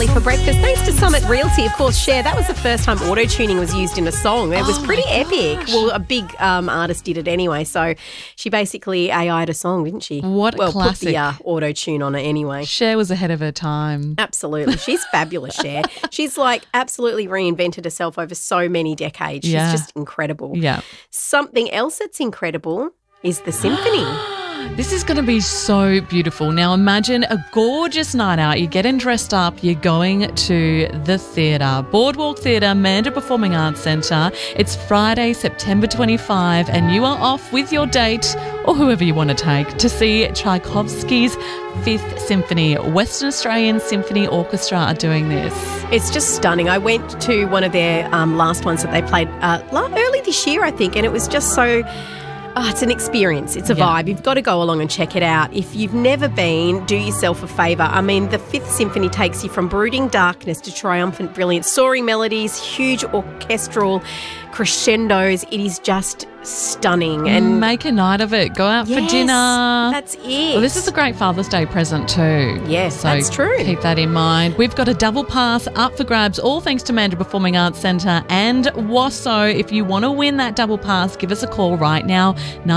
Bedelli for breakfast. Thanks to Summit Realty, of course. Cher, that was the first time auto-tuning was used in a song. It was pretty epic. Well, a big artist did it anyway, so she basically AI'd a song, didn't she? What a classic. Put the auto-tune on it anyway. Cher was ahead of her time. Absolutely. She's fabulous, Cher. She's absolutely reinvented herself over so many decades. She's just incredible. Yeah. Something else that's incredible is the symphony. This is going to be so beautiful. Now imagine a gorgeous night out. You're getting dressed up. You're going to the theatre. Boardwalk Theatre, Manda Performing Arts Centre. It's Friday, September 25 and you are off with your date or whoever you want to take to see Tchaikovsky's Fifth Symphony. Western Australian Symphony Orchestra are doing this. It's just stunning. I went to one of their last ones that they played early this year, I think, and it was just so... Oh, it's an experience. It's a vibe. You've got to go along and check it out. If you've never been, do yourself a favour. I mean, the Fifth Symphony takes you from brooding darkness to triumphant brilliance, soaring melodies, huge orchestral crescendos. It is just stunning. And make a night of it. Go out for dinner. That's it. Well, this is a great Father's Day present too. Yes, so that's true. Keep that in mind. We've got a double pass up for grabs, all thanks to Manda Performing Arts Centre and WASO. If you want to win that double pass, give us a call right now,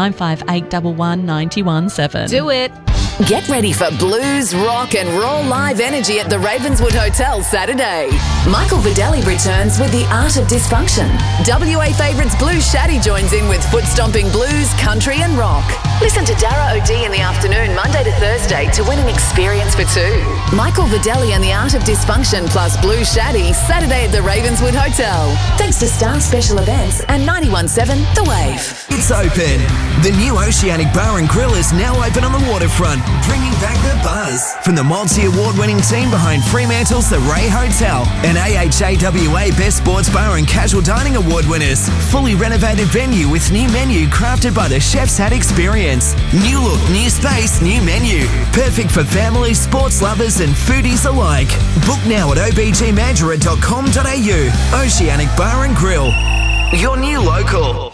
958 11 91 7. Do it. Get ready for blues, rock and raw live energy at the Ravenswood Hotel Saturday. Michael Videlli returns with The Art of Dysfunction. WA favourites Blue Shaddy joins in with foot-stomping blues, country and rock. Listen to Dara O'D in the afternoon, Monday to Thursday, to win an experience for two. Michael Videlli and The Art of Dysfunction plus Blue Shaddy, Saturday at the Ravenswood Hotel. Thanks to Star Special Events and 91.7 The Wave. It's open. The new Oceanic Bar and Grill is now open on the waterfront, bringing back the buzz. From the multi-award-winning team behind Fremantle's The Ray Hotel and AHAWA Best Sports Bar and Casual Dining Award winners. Fully renovated venue with new menu crafted by the Chef's Hat Experience. New look, new space, new menu. Perfect for families, sports lovers and foodies alike. Book now at obgmandurah.com.au. Oceanic Bar and Grill. Your new local.